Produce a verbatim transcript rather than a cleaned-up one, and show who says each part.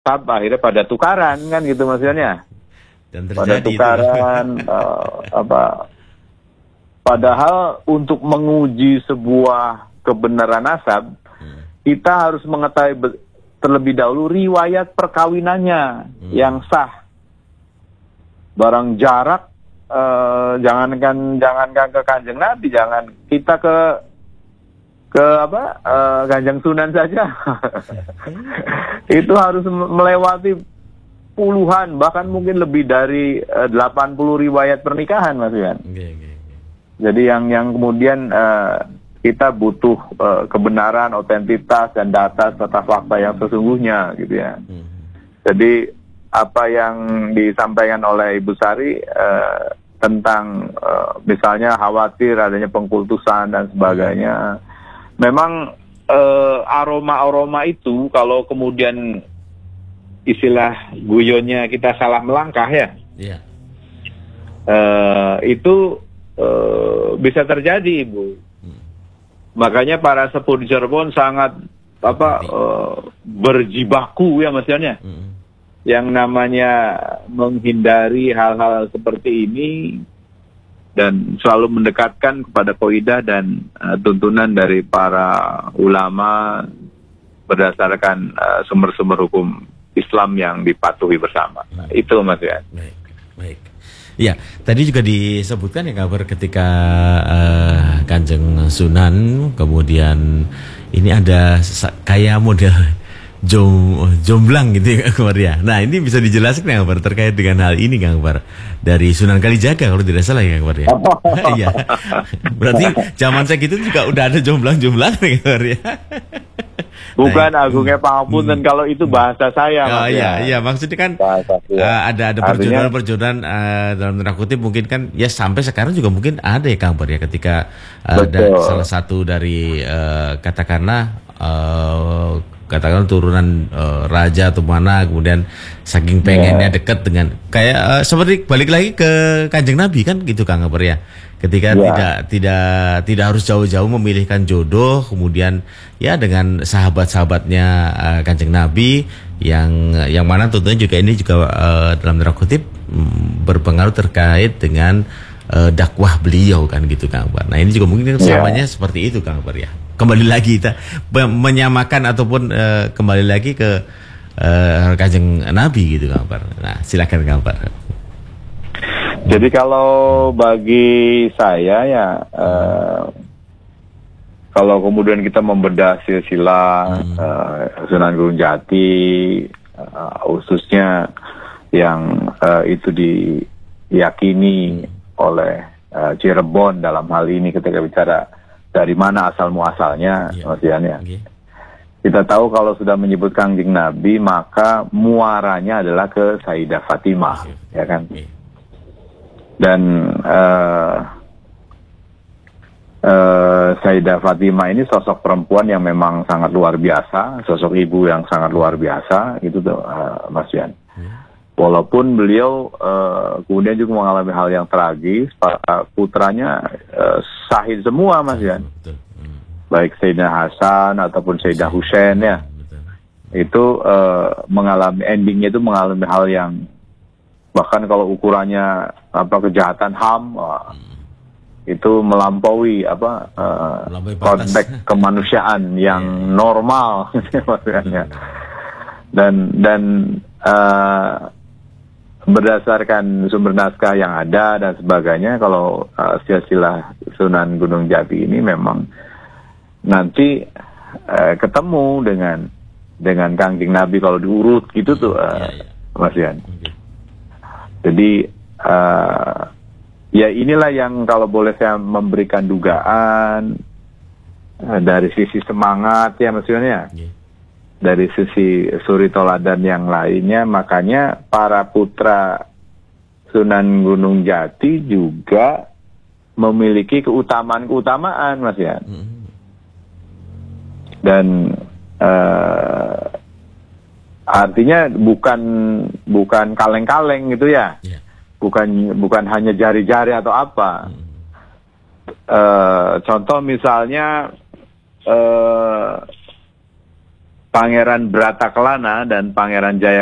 Speaker 1: nasab akhirnya pada tukaran kan gitu maksudnya.
Speaker 2: Dan
Speaker 1: Pada
Speaker 2: terjadi
Speaker 1: tukaran uh, apa padahal untuk menguji sebuah kebenaran nasab hmm. kita harus mengetahui be- terlebih dahulu riwayat perkawinannya hmm. yang sah. Barang jarak uh, jangankan jangankan ke Kanjeng Nabi, jangan kita ke ke apa uh, Kanjeng Sunan saja itu harus melewati puluhan bahkan mungkin lebih dari uh, delapan puluh riwayat pernikahan Mas Yan.
Speaker 2: Okay, okay, okay.
Speaker 1: Jadi yang yang kemudian uh, kita butuh uh, kebenaran, otentitas dan data serta fakta yang sesungguhnya gitu ya. Hmm. Jadi apa yang disampaikan oleh Ibu Sari uh, tentang uh, misalnya khawatir adanya pengkultusan dan sebagainya. Hmm. Memang uh, aroma-aroma itu kalau kemudian istilah guyonnya kita salah melangkah ya, yeah. uh, itu uh, bisa terjadi Ibu. Hmm. Makanya para sepuh di Cirebon sangat apa uh, berjibaku ya maksudnya, hmm. yang namanya menghindari hal-hal seperti ini dan selalu mendekatkan kepada kaidah dan uh, tuntunan dari para ulama berdasarkan uh, sumber-sumber hukum Islam yang dipatuhi bersama. Nah, itu Mas ya.
Speaker 2: Baik, baik. Ya, tadi juga disebutkan ya kabar ketika uh, Kanjeng Sunan kemudian ini ada kayak model jom, jomblang gitu ya kabar ya. Nah, ini bisa dijelaskan ya kabar terkait dengan hal ini kabar dari Sunan Kalijaga kalau tidak salah ya kabar ya. Iya. Berarti zaman saya gitu juga udah ada jomblang-jomblang ya kabar ya.
Speaker 1: Bukan nah, agungnya pangapunten hmm. kalau itu bahasa saya.
Speaker 2: Oh iya, iya maksudnya kan uh, ada ada perjodohan-perjodohan uh, dalam tanda kutip mungkin kan ya sampai sekarang juga mungkin ada ya Kang Bar ya ketika uh, ada salah satu dari uh, katakanlah uh, katakanlah turunan uh, raja atau mana kemudian saking pengennya yeah. dekat dengan kayak uh, seperti balik lagi ke Kanjeng Nabi kan gitu Kang Bar ya. Ketika ya. tidak tidak tidak harus jauh-jauh memilihkan jodoh, kemudian ya dengan sahabat-sahabatnya uh, Kanjeng Nabi yang yang mana tentunya juga ini juga uh, dalam tanda kutip um, berpengaruh terkait dengan uh, dakwah beliau kan gitu Kang Bar. Nah ini juga mungkin samanya ya. seperti itu Kang Bar ya. Kembali lagi kita menyamakan ataupun uh, kembali lagi ke uh, Kanjeng Nabi gitu Kang Bar. Nah silakan Kang Bar.
Speaker 1: Jadi kalau bagi saya ya uh, kalau kemudian kita membedah silsilah hmm. uh, Sunan Gunung Jati uh, khususnya yang uh, itu diyakini oleh uh, Cirebon dalam hal ini ketika bicara dari mana asal muasalnya yeah. maksudnya okay. kita tahu kalau sudah menyebut Kanjeng Nabi maka muaranya adalah ke Sayyidah Fatimah okay. ya kan okay. Dan uh, uh, Sayyidah Fatimah ini sosok perempuan yang memang sangat luar biasa, sosok ibu yang sangat luar biasa, gitu tuh uh, Mas Yan. Hmm. Walaupun beliau uh, kemudian juga mengalami hal yang tragis, para putranya uh, syahid semua Mas Yan. Hmm. Hmm. Baik Sayyidina Hasan ataupun Sayyidah Husain ya, hmm. itu uh, mengalami endingnya itu mengalami hal yang bahkan kalau ukurannya apa kejahatan H A M wah, hmm. itu melampaui apa uh, konteks kemanusiaan yang yeah. normal maksudnya dan dan uh, berdasarkan sumber naskah yang ada dan sebagainya kalau uh, silsilah Sunan Gunung Jati ini memang nanti uh, ketemu dengan dengan Kanjeng Nabi kalau diurut gitu tuh uh, yeah, yeah. Mas Yan. Okay. Jadi uh, ya inilah yang kalau boleh saya memberikan dugaan uh, dari sisi semangat ya maksudnya yeah. dari sisi suri toladan yang lainnya makanya para putra Sunan Gunung Jati juga memiliki keutamaan-keutamaan Mas ya mm-hmm. dan uh, artinya bukan bukan kaleng-kaleng gitu ya, yeah. bukan bukan hanya jari-jari atau apa. Hmm. Uh, contoh misalnya uh, Pangeran Bratakelana dan Pangeran Jaya